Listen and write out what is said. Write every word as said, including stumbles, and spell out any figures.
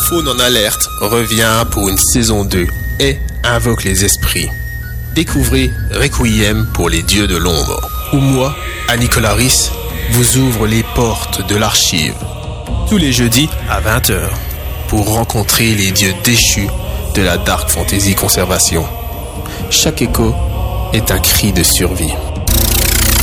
Faune en alerte revient pour une saison deux et invoque les esprits. Découvrez Requiem pour les dieux de l'ombre, où moi, Annie Colaris, vous ouvre les portes de l'archive. Tous les jeudis à vingt heures, pour rencontrer les dieux déchus de la Dark Fantasy Conservation. Chaque écho est un cri de survie.